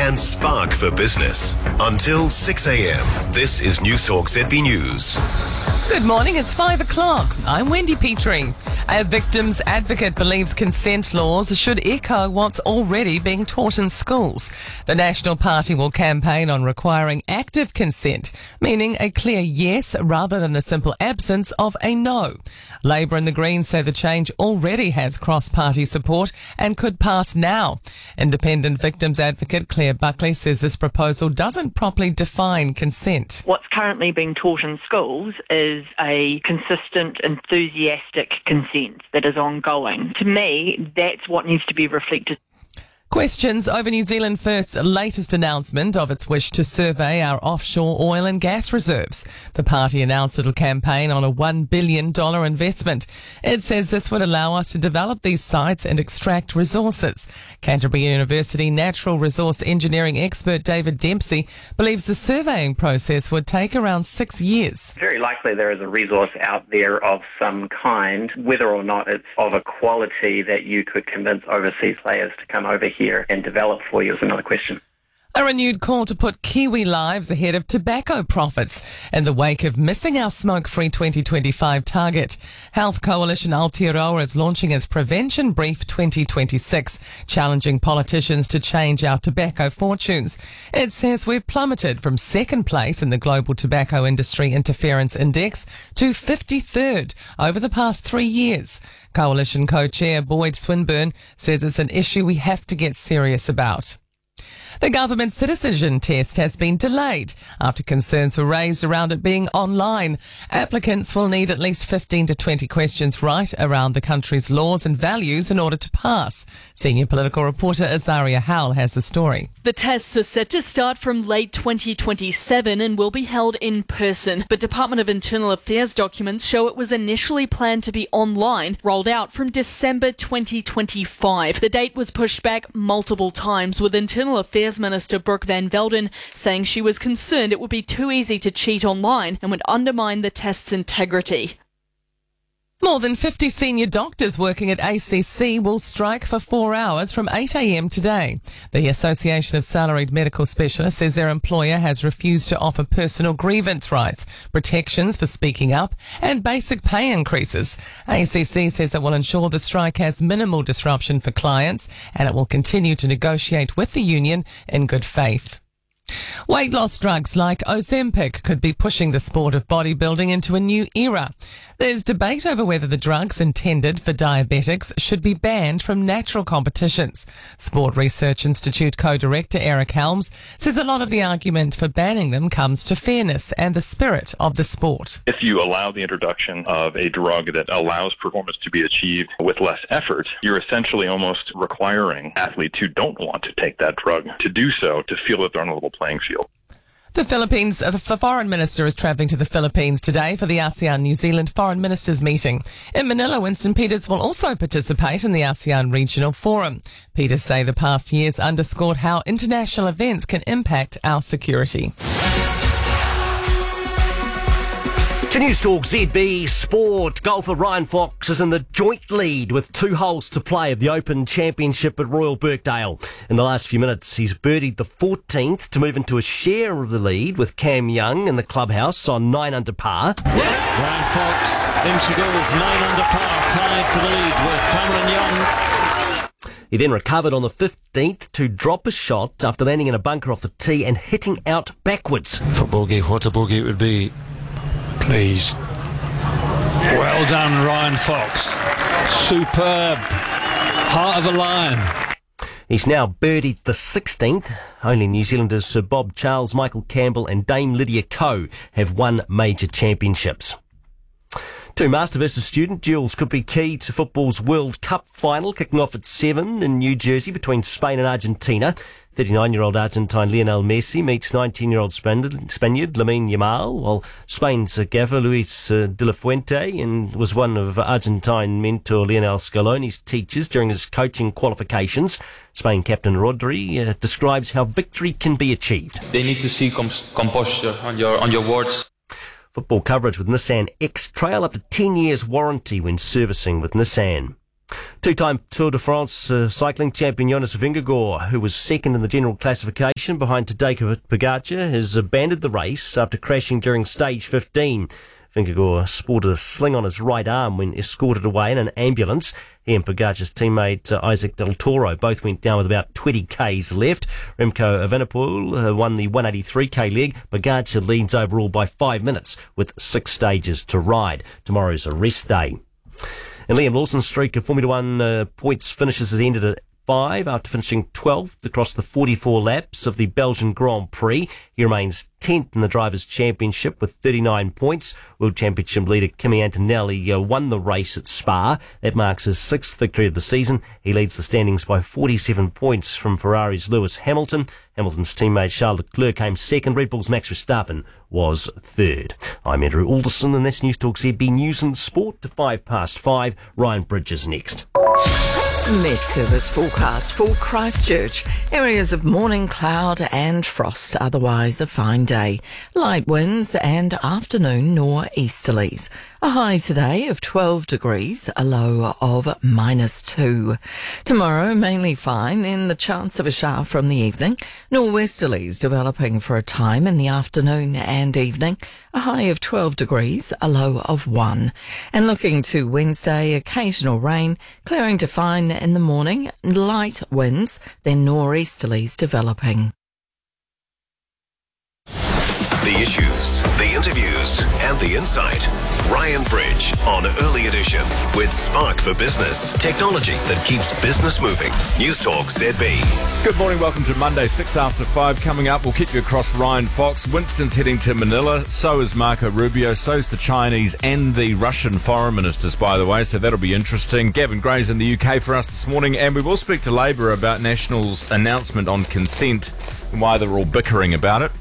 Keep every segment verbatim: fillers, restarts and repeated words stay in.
and spark for business. Until six a.m, this is Newstalk Z B News. Good morning, it's five o'clock. I'm Wendy Petrie. A victims advocate believes consent laws should echo what's already being taught in schools. The National Party will campaign on requiring active consent, meaning a clear yes rather than the simple absence of a no. Labour and the Greens say the change already has cross-party support and could pass now. Independent victims advocate Claire Buckley says this proposal doesn't properly define consent. What's currently being taught in schools is a consistent, enthusiastic consent that is ongoing. To me, that's what needs to be reflected. Questions over New Zealand First's latest announcement of its wish to survey our offshore oil and gas reserves. The party announced it'll campaign on a one billion dollars investment. It says this would allow us to develop these sites and extract resources. Canterbury University natural resource engineering expert David Dempsey believes the surveying process would take around six years. Very likely there is a resource out there of some kind. Whether or not it's of a quality that you could convince overseas players to come over here and develop for you is another question. A renewed call to put Kiwi lives ahead of tobacco profits in the wake of missing our smoke-free twenty twenty-five target. Health Coalition Aotearoa is launching its Prevention Brief twenty twenty-six, challenging politicians to change our tobacco fortunes. It says we've plummeted from second place in the Global Tobacco Industry Interference Index to fifty-third over the past three years. Coalition co-chair Boyd Swinburne says it's an issue we have to get serious about. The government citizenship test has been delayed after concerns were raised around it being online. Applicants will need at least fifteen to twenty questions right around the country's laws and values in order to pass. Senior political reporter Azaria Howell has the story. The tests are set to start from late twenty twenty-seven and will be held in person. But Department of Internal Affairs documents show it was initially planned to be online, rolled out from December twenty twenty-five. The date was pushed back multiple times, with Internal Affairs Minister Brooke Van Velden saying she was concerned it would be too easy to cheat online and would undermine the test's integrity. More than fifty senior doctors working at A C C will strike for four hours from eight a.m. today. The Association of Salaried Medical Specialists says their employer has refused to offer personal grievance rights, protections for speaking up, and basic pay increases. A C C says it will ensure the strike has minimal disruption for clients, and it will continue to negotiate with the union in good faith. Weight loss drugs like Ozempic could be pushing the sport of bodybuilding into a new era. There's debate over whether the drugs intended for diabetics should be banned from natural competitions. Sport Research Institute co-director Eric Helms says a lot of the argument for banning them comes to fairness and the spirit of the sport. If you allow the introduction of a drug that allows performance to be achieved with less effort, you're essentially almost requiring athletes who don't want to take that drug to do so, to feel that they're on a level playing field. The Philippines, the foreign minister is travelling to the Philippines today for the ASEAN New Zealand foreign ministers meeting. In Manila, Winston Peters will also participate in the ASEAN Regional Forum. Peters say the past years underscored how international events can impact our security. To Newstalk Z B Sport, golfer Ryan Fox is in the joint lead with two holes to play of the Open Championship at Royal Birkdale. In the last few minutes, he's birdied the fourteenth to move into a share of the lead with Cam Young in the clubhouse on nine under par. Ryan Fox, in she goes, nine under par, tied for the lead with Cameron Young. He then recovered on the fifteenth to drop a shot after landing in a bunker off the tee and hitting out backwards. For bogey, what a bogey it would be. Please. Well done, Ryan Fox. Superb. Heart of a lion. He's now birdied the sixteenth. Only New Zealanders Sir Bob Charles, Michael Campbell and Dame Lydia Ko have won major championships. Two master versus student duels could be key to football's World Cup final, kicking off at seven in New Jersey between Spain and Argentina. thirty-nine-year-old Argentine Lionel Messi meets nineteen-year-old Spaniard Lamine Yamal, while Spain's gaffer Luis de la Fuente and was one of Argentine mentor Lionel Scaloni's teachers during his coaching qualifications. Spain captain Rodri uh, describes how victory can be achieved. They need to see com- composure on your on your words. Football coverage with Nissan X-Trail, up to ten years warranty when servicing with Nissan. Two-time Tour de France uh, cycling champion Jonas Vingegaard, who was second in the general classification behind Tadej Pogacar, has abandoned the race after crashing during stage fifteen. Vingegaard sported a sling on his right arm when escorted away in an ambulance. He and Pogacar's teammate uh, Isaac Del Toro both went down with about twenty kays left. Remco Evenepoel uh, won the one eighty-three k leg. Pogacar leads overall by five minutes with six stages to ride. Tomorrow's a rest day. And Liam Lawson's streak of Formula One uh, points finishes has ended at five after finishing twelfth across the forty-four laps of the Belgian Grand Prix. He remains tenth in the Drivers' Championship with thirty-nine points. World Championship leader Kimi Antonelli uh, won the race at Spa. That marks his sixth victory of the season. He leads the standings by forty-seven points from Ferrari's Lewis Hamilton. Hamilton's teammate Charles Leclerc came second. Red Bull's Max Verstappen was third. I'm Andrew Alderson, and that's News Talk Z B News and Sport to five past five. Ryan Bridges next. Met Service forecast for Christchurch. Areas of morning cloud and frost, otherwise a fine day. Light winds and afternoon nor'easterlies. A high today of twelve degrees, a low of minus two. Tomorrow mainly fine, then the chance of a shower from the evening. Nor'westerlies developing for a time in the afternoon and evening. A high of twelve degrees, a low of one. And looking to Wednesday, occasional rain, clearing to fine in the morning, light winds, then nor'easterlies developing. The issues, the interviews, and the insight. Ryan Bridge on Early Edition with Spark for Business. Technology that keeps business moving. News Talk Z B. Good morning, welcome to Monday, six after five. Coming up, we'll keep you across Ryan Fox. Winston's heading to Manila, so is Marco Rubio, so's the Chinese and the Russian foreign ministers, by the way, so that'll be interesting. Gavin Gray's in the U K for us this morning, and we will speak to Labour about National's announcement on consent and why they're all bickering about it.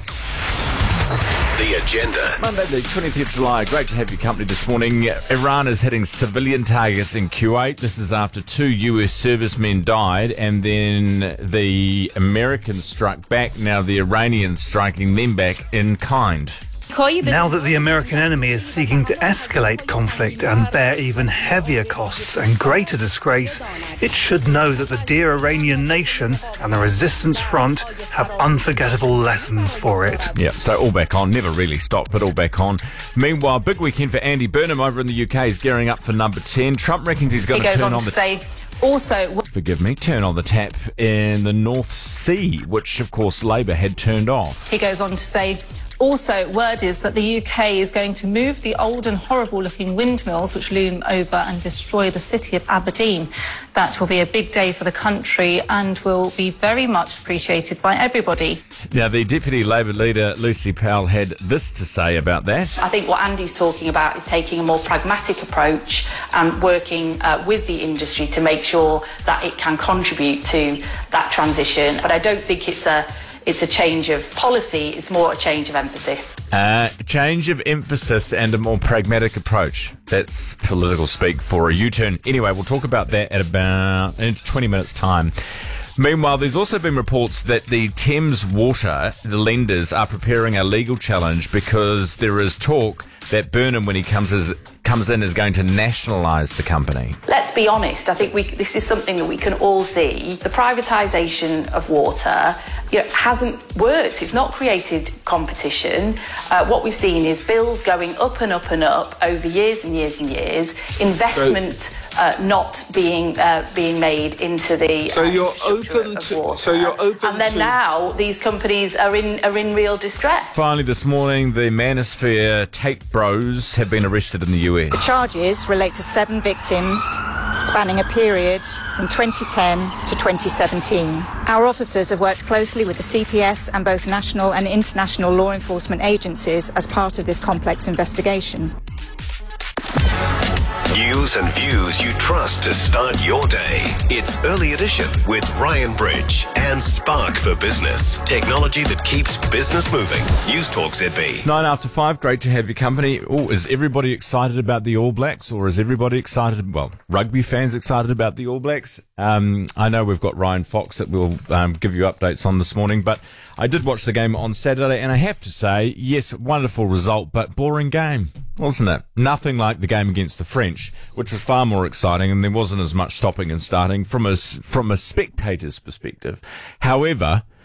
The agenda. Monday the twentieth of July. Great to have your company this morning. Iran is hitting civilian targets in Kuwait. This is after two U S servicemen died, and then the Americans struck back. Now the Iranians striking them back in kind. Now that the American enemy is seeking to escalate conflict and bear even heavier costs and greater disgrace, it should know that the dear Iranian nation and the resistance front have unforgettable lessons for it. Yeah, so all back on. Never really stopped, but all back on. Meanwhile, big weekend for Andy Burnham over in the U K. He's gearing up for number ten. Trump reckons he's going he to turn on, on to the... say also... Forgive me, turn on the tap in the North Sea, which, of course, Labour had turned off. He goes on to say... Also, word is that the U K is going to move the old and horrible-looking windmills which loom over and destroy the city of Aberdeen. That will be a big day for the country and will be very much appreciated by everybody. Now, the Deputy Labour leader, Lucy Powell, had this to say about that. I think what Andy's talking about is taking a more pragmatic approach and working uh, with the industry to make sure that it can contribute to that transition. But I don't think it's a It's a change of policy, it's more a change of emphasis. Uh, a change of emphasis and a more pragmatic approach. That's political speak for a U-turn. Anyway, we'll talk about that at about in twenty minutes' time. Meanwhile, there's also been reports that the Thames Water, the lenders, are preparing a legal challenge because there is talk that Burnham, when he comes as, comes in, is going to nationalise the company. Let's be honest, I think we, this is something that we can all see. The privatisation of water, you know, hasn't worked. It's not created competition. Uh, what we've seen is bills going up and up and up over years and years and years, investment uh, not being uh, being made into the so uh, you're open to water. so you're open and then to... now these companies are in are in real distress. Finally this morning, the Manosphere tape bros have been arrested in the U S. The charges relate to seven victims spanning a period from twenty ten to twenty seventeen. Our officers have worked closely with the C P S and both national and international law enforcement agencies as part of this complex investigation. News and views you trust to start your day. It's Early Edition with Ryan Bridge and Spark for Business. Technology that keeps business moving. News Talk Z B. Nine after five, great to have your company. Oh, is everybody excited about the All Blacks, or is everybody excited, well, rugby fans excited about the All Blacks? Um, I know we've got Ryan Fox that will um, give you updates on this morning, but I did watch the game on Saturday, and I have to say, yes, wonderful result, but boring game. wasn't it? Nothing like the game against the French, which was far more exciting, and there wasn't as much stopping and starting from a, from a spectator's perspective. However,